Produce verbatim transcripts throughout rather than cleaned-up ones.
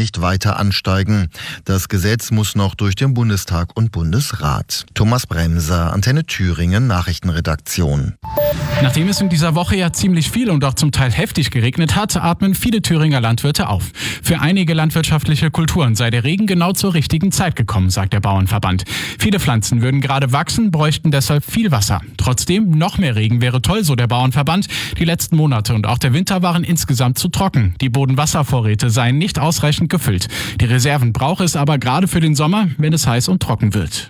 nicht weiter ansteigen. Das Gesetz muss noch durch den Bundestag und Bundesrat. Thomas Bremser, Antenne Thüringen, Nachrichtenredaktion. Nachdem es in dieser Woche ja ziemlich viel und auch zum Teil heftig geregnet hat, atmen viele Thüringer Landwirte auf. Für einige landwirtschaftliche Kulturen sei der Regen genau zur richtigen Zeit gekommen, sagt der Bauernverband. Viele Pflanzen würden gerade wachsen, bräuchten deshalb viel Wasser. Trotzdem, noch mehr Regen wäre toll, so der Bauernverband. Die letzten Monate und auch der Winter waren insgesamt zu trocken. Die Bodenwasservorräte seien nicht ausreichend gefüllt. Die Reserven braucht es aber gerade für den Sommer, wenn es heiß und trocken wird.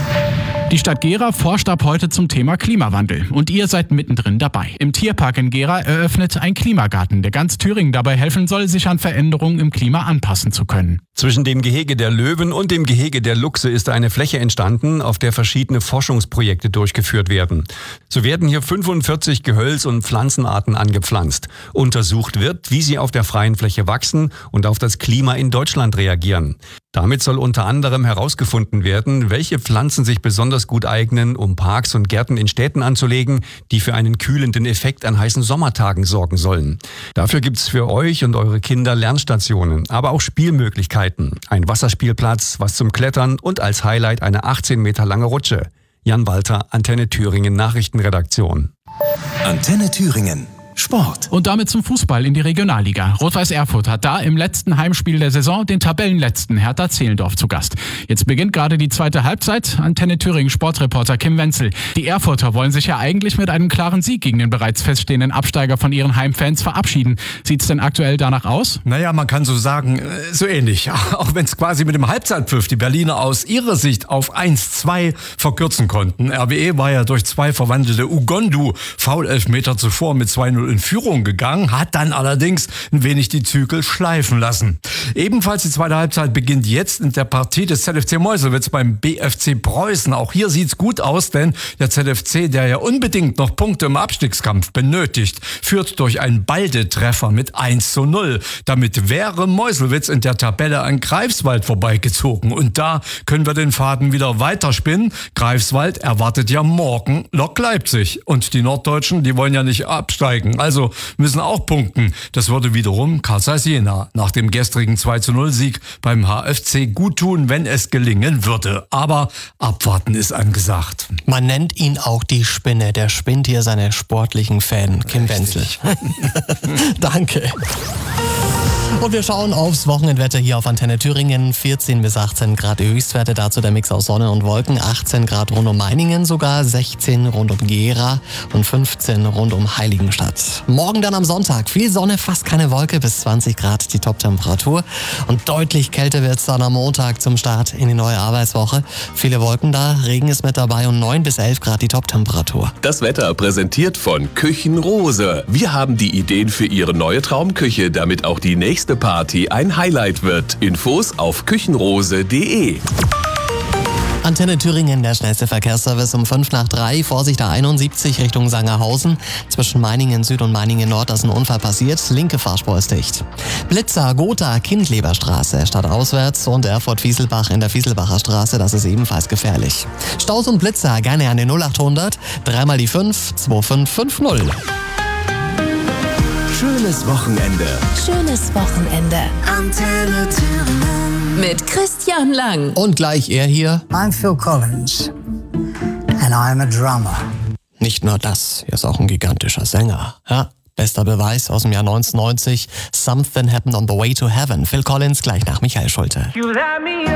Die Stadt Gera forscht ab heute zum Thema Klimawandel. Und ihr seid mittendrin dabei. Im Tierpark in Gera eröffnet ein Klimagarten, der ganz Thüringen dabei helfen soll, sich an Veränderungen im Klima anpassen zu können. Zwischen dem Gehege der Löwen und dem Gehege der Luchse ist eine Fläche entstanden, auf der verschiedene Forschungsprojekte durchgeführt werden. So werden hier fünfundvierzig Gehölz- und Pflanzenarten angepflanzt. Untersucht wird, wie sie auf der freien Fläche wachsen und auf das Klima in Deutschland reagieren. Damit soll unter anderem herausgefunden werden, welche Pflanzen sich besonders gut eignen, um Parks und Gärten in Städten anzulegen, die für einen kühlenden Effekt an heißen Sommertagen sorgen sollen. Dafür gibt's für euch und eure Kinder Lernstationen, aber auch Spielmöglichkeiten. Ein Wasserspielplatz, was zum Klettern und als Highlight eine achtzehn Meter lange Rutsche. Jan Walter, Antenne Thüringen Nachrichtenredaktion. Antenne Thüringen. Sport. Und damit zum Fußball in die Regionalliga. Rot-Weiß Erfurt hat da im letzten Heimspiel der Saison den Tabellenletzten Hertha Zehlendorf zu Gast. Jetzt beginnt gerade die zweite Halbzeit. Antenne Thüringen Sportreporter Kim Wenzel. Die Erfurter wollen sich ja eigentlich mit einem klaren Sieg gegen den bereits feststehenden Absteiger von ihren Heimfans verabschieden. Sieht's denn aktuell danach aus? Naja, man kann so sagen, so ähnlich. Auch wenn es quasi mit dem Halbzeitpfiff die Berliner aus ihrer Sicht auf eins zwei verkürzen konnten. R W E war ja durch zwei verwandelte Ugondu-Foul-Elfmeter zuvor mit zwei null in Führung gegangen, hat dann allerdings ein wenig die Zügel schleifen lassen. Ebenfalls die zweite Halbzeit beginnt jetzt in der Partie des Z F C Meuselwitz beim B F C Preußen. Auch hier sieht's gut aus, denn der Z F C, der ja unbedingt noch Punkte im Abstiegskampf benötigt, führt durch einen Balde-Treffer mit eins zu null. Damit wäre Meuselwitz in der Tabelle an Greifswald vorbeigezogen. Und da können wir den Faden wieder weiterspinnen. Greifswald erwartet ja morgen Lok Leipzig. Und die Norddeutschen, die wollen ja nicht absteigen. Also müssen auch punkten. Das würde wiederum Carl Zeiss Jena nach dem gestrigen zwei zu null Sieg beim H F C gut tun, wenn es gelingen würde. Aber abwarten ist angesagt. Man nennt ihn auch die Spinne. Der spinnt hier seine sportlichen Fäden. Kim Wenzel. Danke. Und wir schauen aufs Wochenendwetter hier auf Antenne Thüringen. vierzehn bis achtzehn Grad Höchstwerte, dazu der Mix aus Sonne und Wolken. achtzehn Grad rund um Meiningen sogar, sechzehn rund um Gera und fünfzehn rund um Heiligenstadt. Morgen dann am Sonntag viel Sonne, fast keine Wolke, bis zwanzig Grad die Toptemperatur. Und deutlich kälter wird es dann am Montag zum Start in die neue Arbeitswoche. Viele Wolken da, Regen ist mit dabei und neun bis elf Grad die Toptemperatur. Das Wetter präsentiert von Küchenrose. Wir haben die Ideen für Ihre neue Traumküche, damit auch die nächste Party ein Highlight wird. Infos auf küchenrose punkt de. Antenne Thüringen, der schnellste Verkehrsservice um fünf nach drei. Vorsicht A einundsiebzig Richtung Sangerhausen. Zwischen Meiningen Süd und Meiningen Nord ist ein Unfall passiert. Linke Fahrspur ist dicht. Blitzer, Gotha, Kindleberstraße, stadtauswärts und Erfurt-Wieselbach in der Wieselbacher Straße. Das ist ebenfalls gefährlich. Staus und Blitzer gerne an den null achthundert. Dreimal die fünf, zwei fünf fünf null. Schönes Wochenende. Schönes Wochenende. Antenne Thüringen. Mit Christian Lang. Und gleich er hier. I'm Phil Collins. And I'm a drummer. Nicht nur das, er ist auch ein gigantischer Sänger. Ja, bester Beweis aus dem Jahr neunzehnhundertneunzig. Something Happened on the Way to Heaven. Phil Collins gleich nach Michael Schulte.